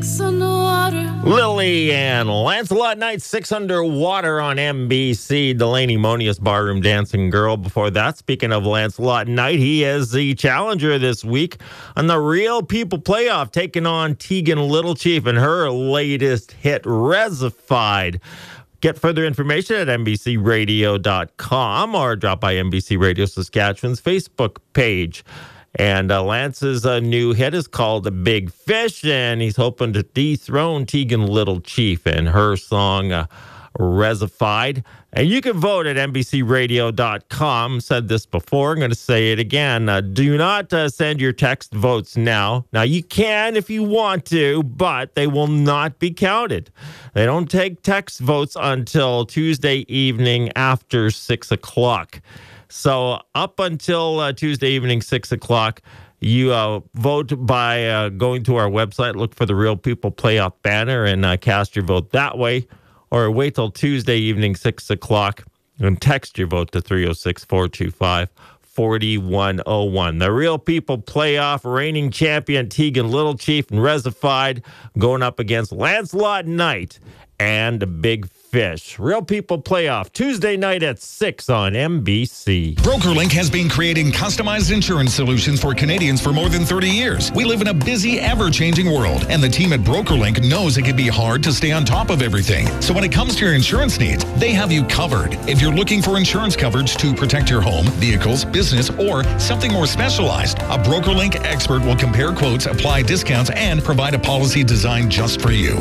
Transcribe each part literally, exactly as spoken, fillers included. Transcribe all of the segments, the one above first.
Lily and Lancelot Knight, Six Underwater on M B C. Delaney Monius, Barroom Dancing Girl. Before that, speaking of Lancelot Knight, he is the challenger this week on the Real People Playoff, taking on Tegan Little Chief and her latest hit, Resified. Get further information at N B C radio dot com or drop by N B C Radio Saskatchewan's Facebook page. And uh, Lance's uh, new hit is called The Big Fish, and he's hoping to dethrone Tegan Little Chief and her song, uh, Resified. And you can vote at N B C radio dot com. Said this before. I'm going to say it again. Uh, do not uh, send your text votes now. Now, you can if you want to, but they will not be counted. They don't take text votes until Tuesday evening after six o'clock. So up until uh, Tuesday evening, six o'clock, you uh, vote by uh, going to our website, look for the Real People Playoff banner, and uh, cast your vote that way. Or wait till Tuesday evening, six o'clock, and text your vote to three oh six, four two five, four one oh one. The Real People Playoff, reigning champion Tegan Little Chief and Resified going up against Lancelot Knight and the Big Fish. Real People Playoff, Tuesday night at six on M B C. BrokerLink has been creating customized insurance solutions for Canadians for more than thirty years. We live in a busy, ever-changing world, and the team at BrokerLink knows it can be hard to stay on top of everything. So when it comes to your insurance needs, they have you covered. If you're looking for insurance coverage to protect your home, vehicles, business, or something more specialized, a BrokerLink expert will compare quotes, apply discounts, and provide a policy designed just for you.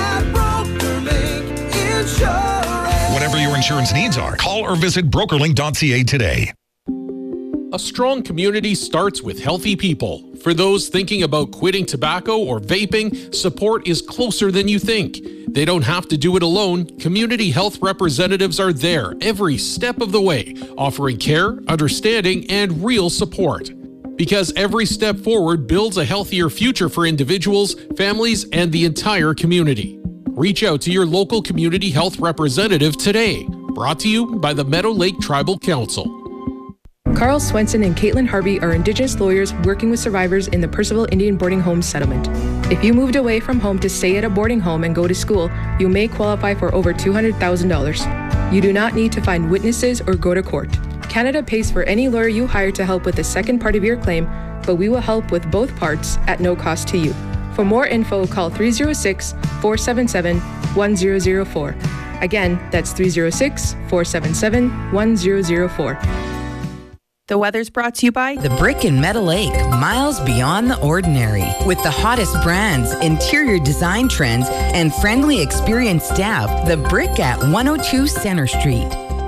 Whatever your insurance needs are, call or visit broker link dot c a today. A strong community starts with healthy people. For those thinking about quitting tobacco or vaping, support is closer than you think. They don't have to do it alone. Community health representatives are there every step of the way, offering care, understanding, and real support. Because every step forward builds a healthier future for individuals, families, and the entire community. Reach out to your local community health representative today. Brought to you by the Meadow Lake Tribal Council. Carl Swenson and Caitlin Harvey are Indigenous lawyers working with survivors in the Percival Indian Boarding Home Settlement. If you moved away from home to stay at a boarding home and go to school, you may qualify for over two hundred thousand dollars. You do not need to find witnesses or go to court. Canada pays for any lawyer you hire to help with the second part of your claim, but we will help with both parts at no cost to you. For more info, call three oh six, four seven seven, one zero zero four. Again, that's three oh six, four seven seven, one zero zero four. The weather's brought to you by The Brick in Meadow Lake, miles beyond the ordinary. With the hottest brands, interior design trends, and friendly, experienced staff, The Brick at one oh two Center Street.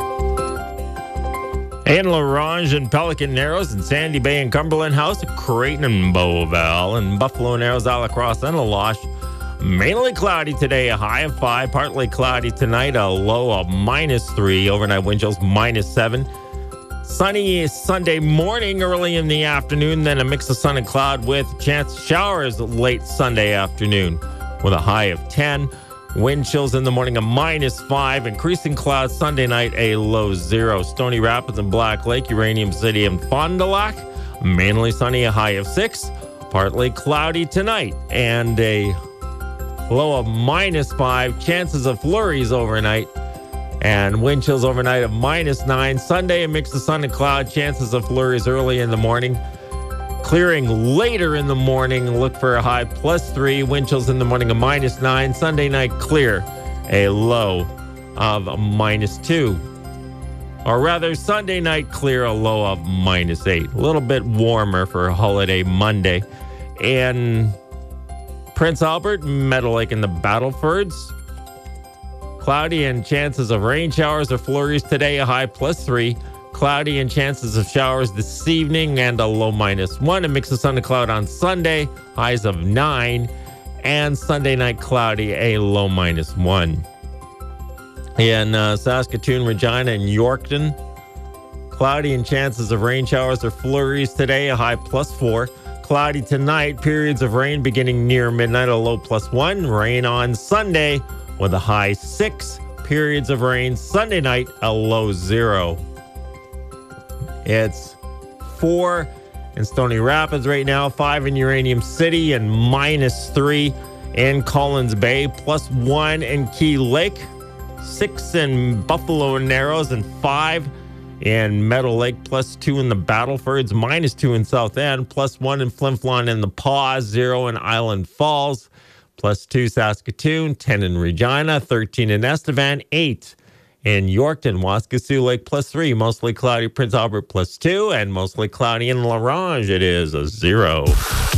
In La Ronge and Pelican Narrows and Sandy Bay and Cumberland House, Creighton and Beauval and Buffalo Narrows, Alacrosse and Alosh. Mainly cloudy today, a high of five. Partly cloudy tonight, a low of minus three. Overnight wind chills minus seven. Sunny Sunday morning, early in the afternoon. Then a mix of sun and cloud with chance showers late Sunday afternoon with a high of ten. Wind chills in the morning, a minus five. Increasing clouds Sunday night, a low zero. Stony Rapids and Black Lake, Uranium City and Fond du Lac. Mainly sunny, a high of six. Partly cloudy tonight and a low of minus five. Chances of flurries overnight. And wind chills overnight of minus nine. Sunday, a mix of sun and cloud. Chances of flurries early in the morning. Clearing later in the morning, look for a high plus three. Wind chills in the morning of minus nine. Sunday night clear, a low of minus two. Or rather, Sunday night clear, a low of minus eight. A little bit warmer for a holiday Monday. In Prince Albert, Meadow Lake and the Battlefords. Cloudy and chances of rain showers or flurries today, a high plus three. Cloudy and chances of showers this evening and a low minus one. A mix of sun and cloud on Sunday, highs of nine. And Sunday night cloudy, a low minus one. In uh, Saskatoon, Regina, and Yorkton, cloudy and chances of rain showers or flurries today, a high plus four. Cloudy tonight, periods of rain beginning near midnight, a low plus one. Rain on Sunday with a high six. Periods of rain Sunday night, a low zero. It's four in Stony Rapids right now, five in Uranium City, and minus three in Collins Bay, plus one in Key Lake, six in Buffalo Narrows, and five in Meadow Lake, plus two in the Battlefords, minus two in South End, plus one in Flin Flon and the Paws, zero in Island Falls, plus two Saskatoon, ten in Regina, thirteen in Estevan, eight in Yorkton, Waskesiu Lake, plus three, mostly cloudy Prince Albert, plus two, and mostly cloudy in La Ronge, it is a zero.